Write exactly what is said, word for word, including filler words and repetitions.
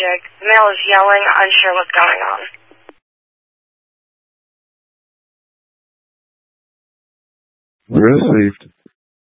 jig. The male is yelling, unsure what's going on. Received.